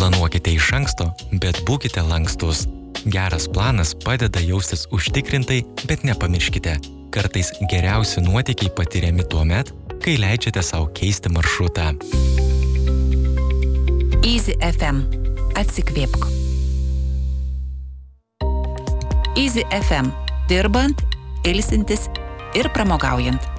Planuokite iš anksto, bet būkite lankstus. Geras planas padeda jaustis užtikrintai, bet nepamirškite. Kartais geriausi nuotykiai patiriami tuomet, kai leidžiate savo keisti maršrutą. Easy FM. Atsikvėpk. Easy FM. Dirbant, ilsintis ir pramogaujant.